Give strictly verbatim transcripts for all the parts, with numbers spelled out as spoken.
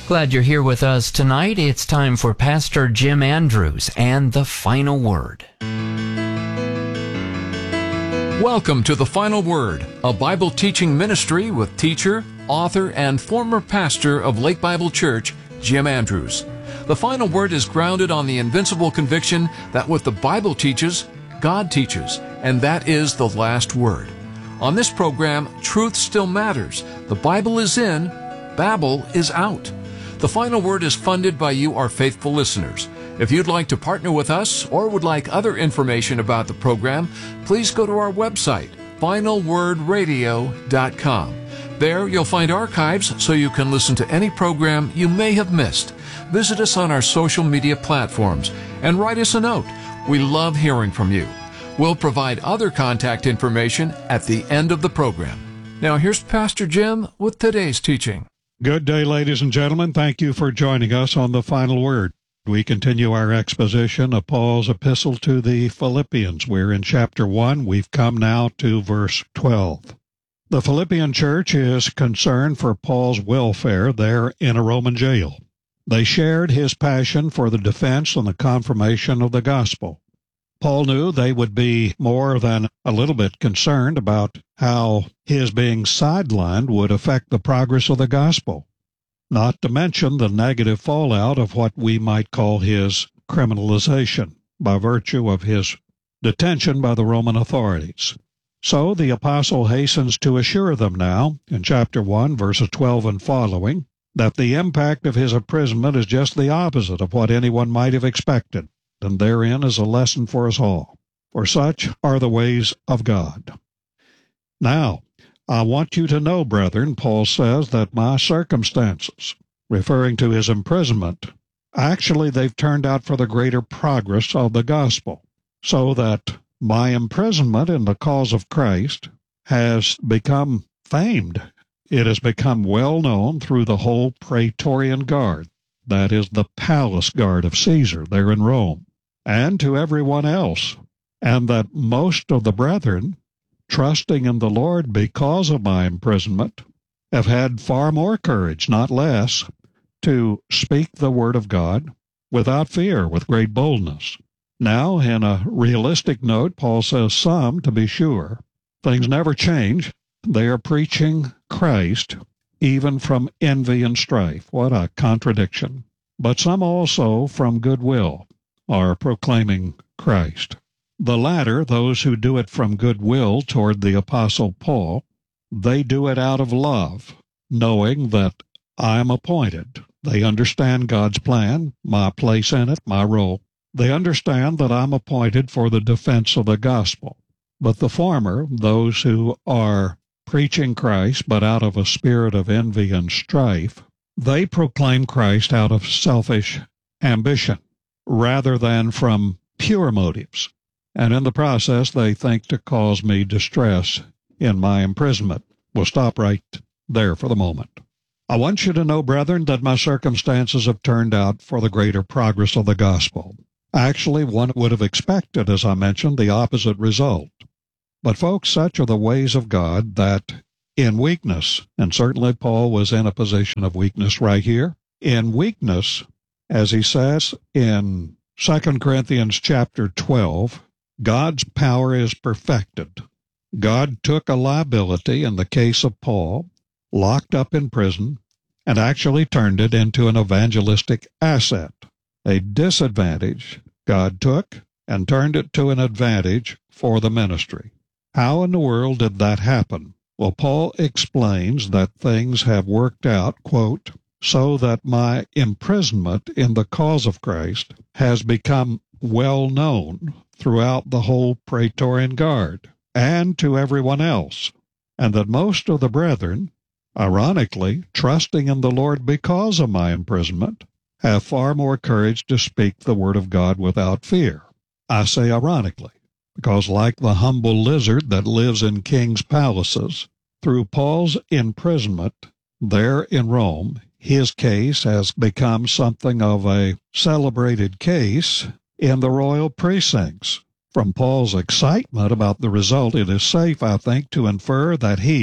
Glad you're here with us tonight. It's time for Pastor Jim Andrews and the Final Word. Welcome to The Final Word, a Bible teaching ministry with teacher, author, and former pastor of Lake Bible Church, Jim Andrews. The Final Word is grounded on the invincible conviction that what the Bible teaches, God teaches, and that is the last word. On this program, truth still matters. The Bible is in, Babel is out. The Final Word is funded by you, our faithful listeners. If you'd like to partner with us or would like other information about the program, please go to our website, final word radio dot com. There you'll find archives so you can listen to any program you may have missed. Visit us on our social media platforms and write us a note. We love hearing from you. We'll provide other contact information at the end of the program. Now here's Pastor Jim with today's teaching. Good day, ladies and gentlemen. Thank you for joining us on The Final Word. We continue our exposition of Paul's epistle to the Philippians. We're in chapter one. We've come now to verse twelve. The Philippian church is concerned for Paul's welfare there in a Roman jail. They shared his passion for the defense and the confirmation of the gospel. Paul knew they would be more than a little bit concerned about how his being sidelined would affect the progress of the gospel, not to mention the negative fallout of what we might call his criminalization by virtue of his detention by the Roman authorities. So the apostle hastens to assure them now, in chapter one, verses twelve and following, that the impact of his imprisonment is just the opposite of what anyone might have expected. And therein is a lesson for us all. For such are the ways of God. Now, I want you to know, brethren, Paul says, that my circumstances, referring to his imprisonment, actually they've turned out for the greater progress of the gospel, so that my imprisonment in the cause of Christ has become famed. It has become well known through the whole Praetorian Guard, that is the palace guard of Caesar there in Rome, and to everyone else, and that most of the brethren, trusting in the Lord because of my imprisonment, have had far more courage, not less, to speak the word of God without fear, with great boldness. Now, in a realistic note, Paul says some, to be sure, things never change. They are preaching Christ, even from envy and strife. What a contradiction. But some also, from goodwill, are proclaiming Christ. The latter, those who do it from goodwill toward the Apostle Paul, they do it out of love, knowing that I am appointed. They understand God's plan, my place in it, my role. They understand that I'm appointed for the defense of the gospel. But the former, those who are preaching Christ, but out of a spirit of envy and strife, they proclaim Christ out of selfish ambition, rather than from pure motives. And in the process, they think to cause me distress in my imprisonment. We'll stop right there for the moment. I want you to know, brethren, that my circumstances have turned out for the greater progress of the gospel. Actually, one would have expected, as I mentioned, the opposite result. But folks, such are the ways of God that in weakness, and certainly Paul was in a position of weakness right here, in weakness, as he says in Second Corinthians chapter twelve, God's power is perfected. God took a liability in the case of Paul, locked up in prison, and actually turned it into an evangelistic asset. A disadvantage God took and turned it to an advantage for the ministry. How in the world did that happen? Well, Paul explains that things have worked out, quote, so that my imprisonment in the cause of Christ has become well known throughout the whole Praetorian Guard and to everyone else, and that most of the brethren, ironically, trusting in the Lord because of my imprisonment, have far more courage to speak the word of God without fear. I say ironically, because like the humble lizard that lives in kings' palaces, through Paul's imprisonment there in Rome, his case has become something of a celebrated case in the royal precincts. From Paul's excitement about the result, it is safe, I think, to infer that he,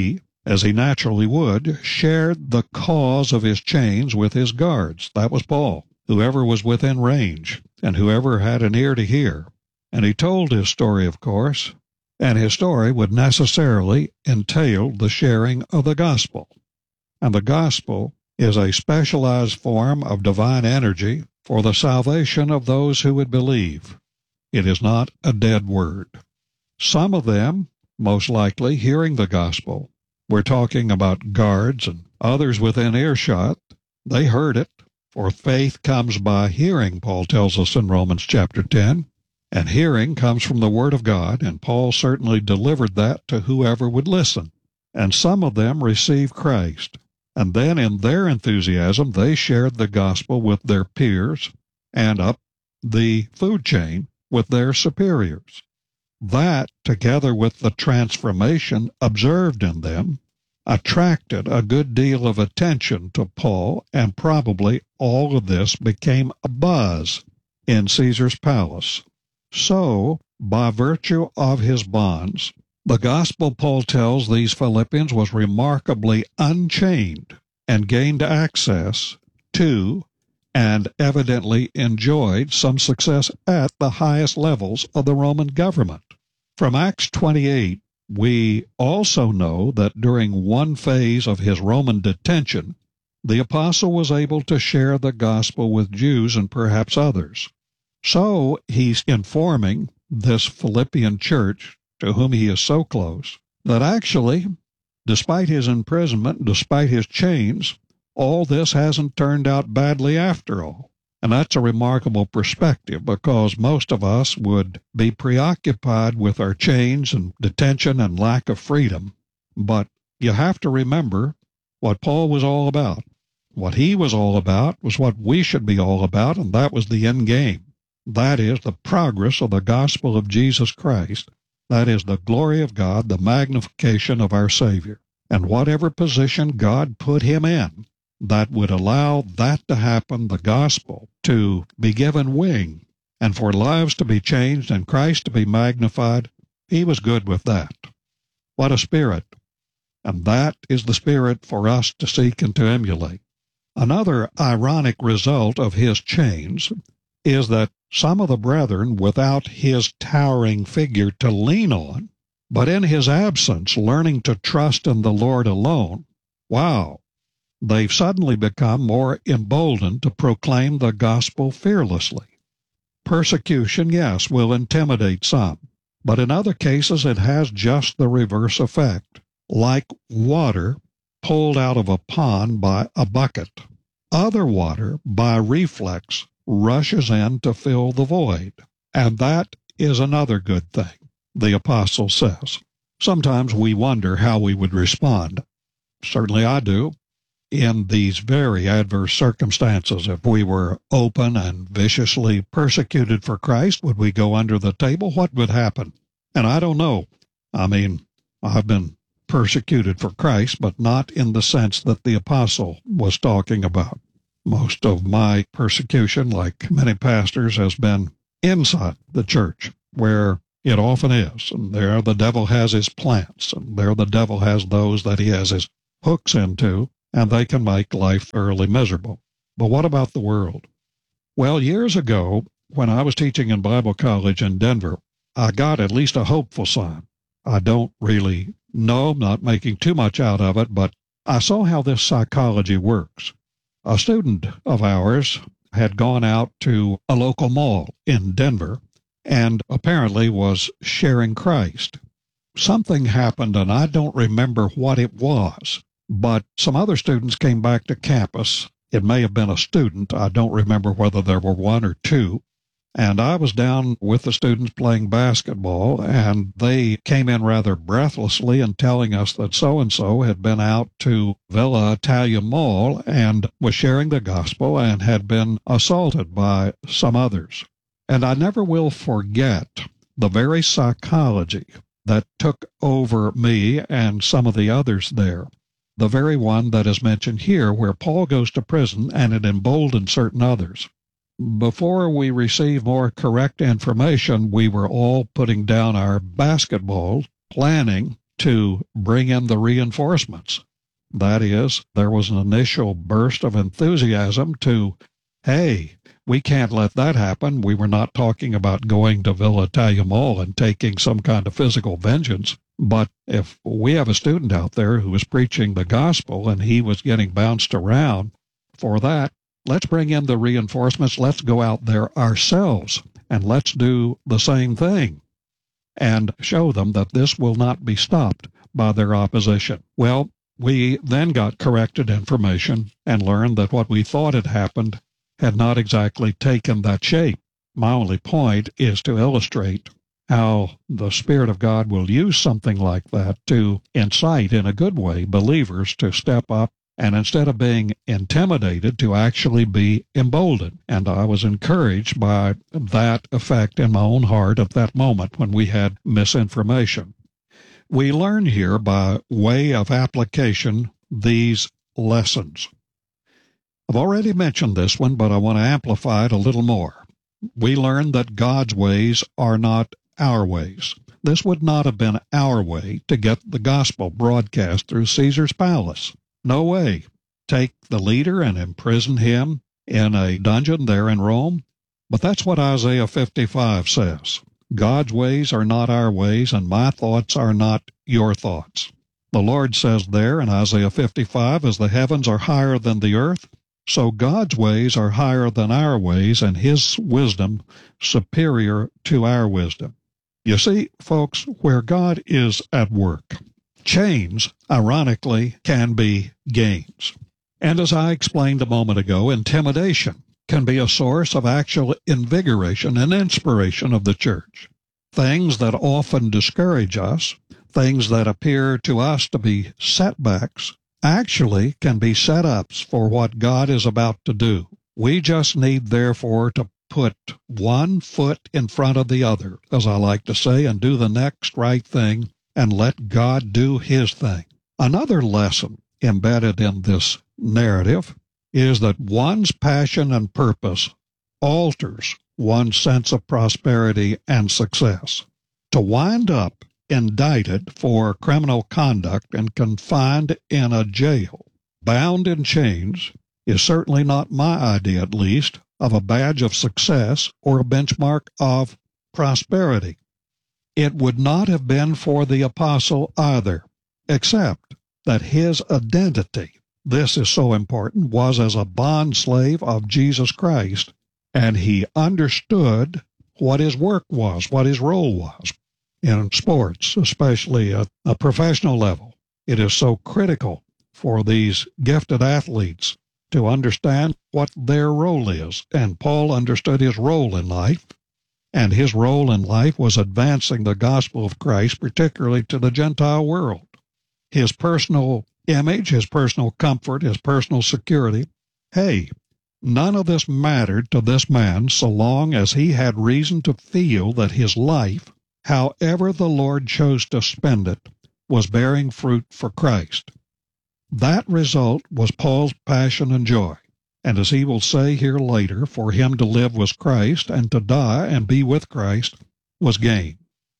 as he naturally would, shared the cause of his chains with his guards. That was Paul, whoever was within range, and whoever had an ear to hear. And he told his story, of course, and his story would necessarily entail the sharing of the gospel. And the gospel is a specialized form of divine energy for the salvation of those who would believe. It is not a dead word. Some of them, most likely, hearing the gospel, we're talking about guards and others within earshot, they heard it, for faith comes by hearing, Paul tells us in Romans chapter ten, and hearing comes from the Word of God, and Paul certainly delivered that to whoever would listen. And some of them received Christ, and then in their enthusiasm they shared the gospel with their peers and up the food chain with their superiors. That, together with the transformation observed in them, attracted a good deal of attention to Paul, and probably all of this became a buzz in Caesar's palace. So, by virtue of his bonds, the gospel, Paul tells these Philippians, was remarkably unchained and gained access to and evidently enjoyed some success at the highest levels of the Roman government. From Acts twenty-eight, we also know that during one phase of his Roman detention, the apostle was able to share the gospel with Jews and perhaps others. So he's informing this Philippian church, to whom he is so close, that actually, despite his imprisonment, despite his chains, all this hasn't turned out badly after all. And that's a remarkable perspective, because most of us would be preoccupied with our chains and detention and lack of freedom. But you have to remember what Paul was all about. What he was all about was what we should be all about, and that was the end game. That is the progress of the gospel of Jesus Christ. That is the glory of God, the magnification of our Savior. And whatever position God put him in that would allow that to happen, the gospel to be given wing, and for lives to be changed and Christ to be magnified, he was good with that. What a spirit! And that is the spirit for us to seek and to emulate. Another ironic result of his chains is that some of the brethren, without his towering figure to lean on, but in his absence, learning to trust in the Lord alone, wow, they've suddenly become more emboldened to proclaim the gospel fearlessly. Persecution, yes, will intimidate some, but in other cases it has just the reverse effect, like water pulled out of a pond by a bucket. Other water, by reflex, rushes in to fill the void, and that is another good thing, the apostle says. Sometimes we wonder how we would respond. Certainly I do. In these very adverse circumstances, if we were open and viciously persecuted for Christ, would we go under the table? What would happen? And I don't know. I mean, I've been persecuted for Christ, but not in the sense that the apostle was talking about. Most of my persecution, like many pastors, has been inside the church, where it often is. And there the devil has his plants, and there the devil has those that he has his hooks into, and they can make life thoroughly miserable. But what about the world? Well, years ago, when I was teaching in Bible college in Denver, I got at least a hopeful sign. I don't really know, I'm not making too much out of it, but I saw how this psychology works. A student of ours had gone out to a local mall in Denver and apparently was sharing Christ. Something happened, and I don't remember what it was, but some other students came back to campus. It may have been a student. I don't remember whether there were one or two. And I was down with the students playing basketball, and they came in rather breathlessly and telling us that so-and-so had been out to Villa Italia Mall and was sharing the gospel and had been assaulted by some others. And I never will forget the very psychology that took over me and some of the others there, the very one that is mentioned here, where Paul goes to prison and it emboldened certain others. Before we received more correct information, we were all putting down our basketball, planning to bring in the reinforcements. That is, there was an initial burst of enthusiasm to, hey, we can't let that happen. We were not talking about going to Villa Italia Mall and taking some kind of physical vengeance. But if we have a student out there who is preaching the gospel and he was getting bounced around for that, let's bring in the reinforcements. Let's go out there ourselves and let's do the same thing and show them that this will not be stopped by their opposition. Well, we then got corrected information and learned that what we thought had happened had not exactly taken that shape. My only point is to illustrate how the Spirit of God will use something like that to incite, in a good way, believers to step up and instead of being intimidated, to actually be emboldened. And I was encouraged by that effect in my own heart at that moment when we had misinformation. We learn here by way of application these lessons. I've already mentioned this one, but I want to amplify it a little more. We learn that God's ways are not our ways. This would not have been our way to get the gospel broadcast through Caesar's palace. No way. Take the leader and imprison him in a dungeon there in Rome. But that's what Isaiah fifty-five says. God's ways are not our ways, and my thoughts are not your thoughts. The Lord says there in Isaiah fifty-five, as the heavens are higher than the earth, so God's ways are higher than our ways, and His wisdom superior to our wisdom. You see, folks, where God is at work, chains, ironically, can be gains. And as I explained a moment ago, intimidation can be a source of actual invigoration and inspiration of the church. Things that often discourage us, things that appear to us to be setbacks, actually can be setups for what God is about to do. We just need, therefore, to put one foot in front of the other, as I like to say, and do the next right thing and let God do His thing. Another lesson embedded in this narrative is that one's passion and purpose alters one's sense of prosperity and success. To wind up indicted for criminal conduct and confined in a jail, bound in chains, is certainly not my idea, at least, of a badge of success or a benchmark of prosperity. It would not have been for the apostle either, except that his identity, this is so important, was as a bond slave of Jesus Christ, and he understood what his work was, what his role was. In sports, especially at a professional level, it is so critical for these gifted athletes to understand what their role is. And Paul understood his role in life, and his role in life was advancing the gospel of Christ, particularly to the Gentile world. His personal image, his personal comfort, his personal security, hey, none of this mattered to this man so long as he had reason to feel that his life, however the Lord chose to spend it, was bearing fruit for Christ. That result was Paul's passion and joy. And as he will say here later, for him to live was Christ, and to die and be with Christ was gain.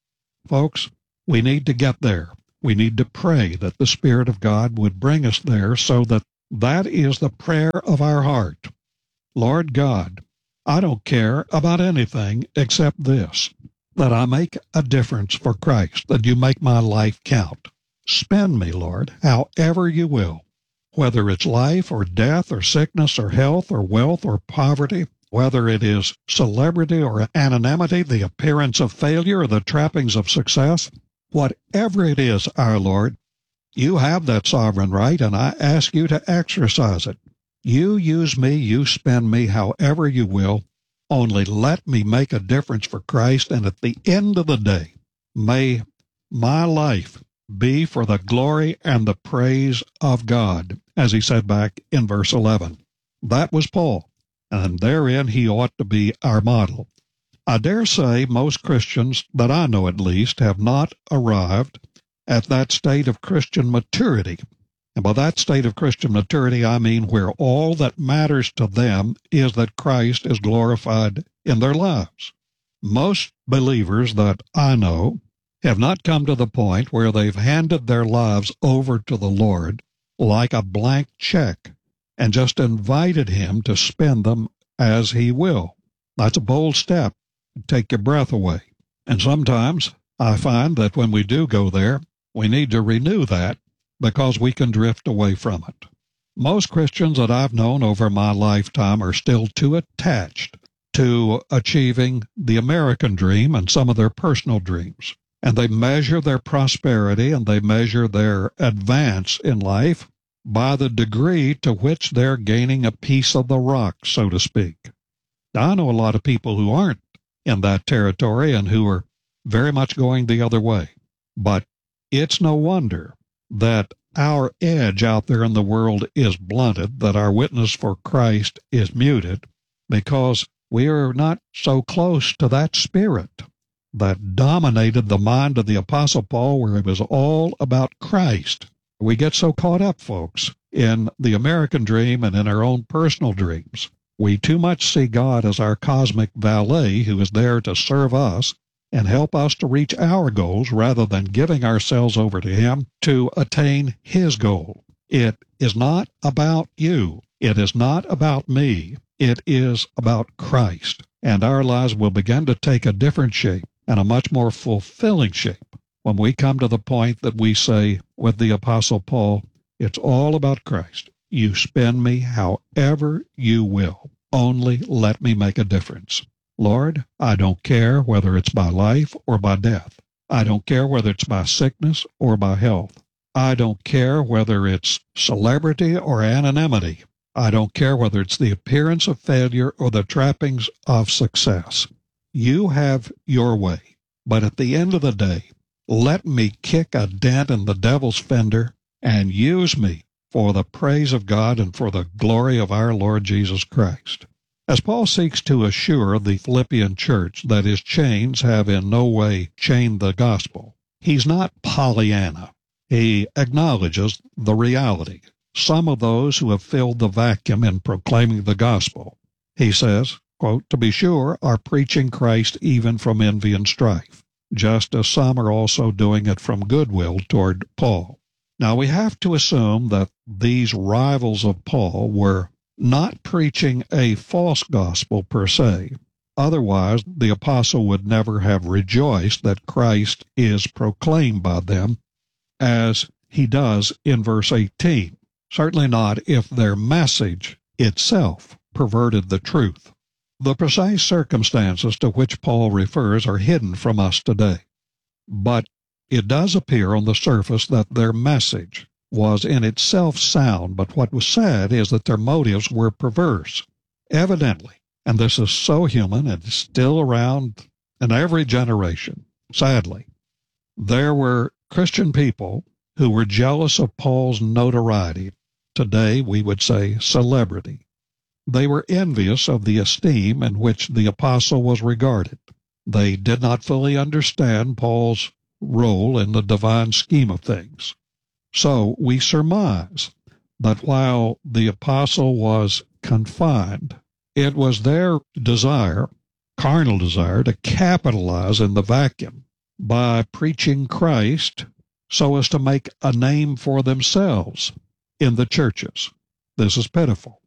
Folks, we need to get there. We need to pray that the Spirit of God would bring us there, so that that is the prayer of our heart. Lord God, I don't care about anything except this, that I make a difference for Christ, that you make my life count. Spend me, Lord, however you will, whether it's life or death or sickness or health or wealth or poverty, whether it is celebrity or anonymity, the appearance of failure or the trappings of success. Whatever it is, our Lord, you have that sovereign right, and I ask you to exercise it. You use me, you spend me however you will, only let me make a difference for Christ, and at the end of the day, may my life be for the glory and the praise of God, as he said back in verse eleven. That was Paul, and therein he ought to be our model. I dare say most Christians, that I know at least, have not arrived at that state of Christian maturity. And by that state of Christian maturity, I mean where all that matters to them is that Christ is glorified in their lives. Most believers that I know have not come to the point where they've handed their lives over to the Lord like a blank check and just invited Him to spend them as He will. That's a bold step. Take your breath away. And sometimes I find that when we do go there, we need to renew that because we can drift away from it. Most Christians that I've known over my lifetime are still too attached to achieving the American dream and some of their personal dreams. And they measure their prosperity and they measure their advance in life by the degree to which they're gaining a piece of the rock, so to speak. Now, I know a lot of people who aren't in that territory and who are very much going the other way. But it's no wonder that our edge out there in the world is blunted, that our witness for Christ is muted, because we are not so close to that spirit that dominated the mind of the Apostle Paul, where it was all about Christ. We get so caught up, folks, in the American dream and in our own personal dreams. We too much see God as our cosmic valet who is there to serve us and help us to reach our goals rather than giving ourselves over to Him to attain His goal. It is not about you. It is not about me. It is about Christ. And our lives will begin to take a different shape and a much more fulfilling shape when we come to the point that we say with the Apostle Paul, it's all about Christ. You spend me however you will. Only let me make a difference. Lord, I don't care whether it's by life or by death. I don't care whether it's by sickness or by health. I don't care whether it's celebrity or anonymity. I don't care whether it's the appearance of failure or the trappings of success. You have your way. But at the end of the day, let me kick a dent in the devil's fender and use me for the praise of God and for the glory of our Lord Jesus Christ. As Paul seeks to assure the Philippian church that his chains have in no way chained the gospel, he's not Pollyanna. He acknowledges the reality. Some of those who have filled the vacuum in proclaiming the gospel, he says, quote, to be sure, are preaching Christ even from envy and strife, just as some are also doing it from goodwill toward Paul. Now, we have to assume that these rivals of Paul were not preaching a false gospel per se. Otherwise, the apostle would never have rejoiced that Christ is proclaimed by them as he does in verse eighteen. Certainly not if their message itself perverted the truth. The precise circumstances to which Paul refers are hidden from us today. But it does appear on the surface that their message was in itself sound, but what was said is that their motives were perverse. Evidently, and this is so human and still around in every generation, sadly, there were Christian people who were jealous of Paul's notoriety. Today we would say celebrity. They were envious of the esteem in which the apostle was regarded. They did not fully understand Paul's role in the divine scheme of things. So we surmise that while the apostle was confined, it was their desire, carnal desire, to capitalize in the vacuum by preaching Christ so as to make a name for themselves in the churches. This is pitiful.